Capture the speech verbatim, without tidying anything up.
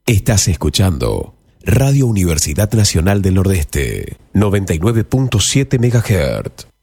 Estás escuchando Radio Universidad Nacional del Nordeste, noventa y nueve punto siete megahertz.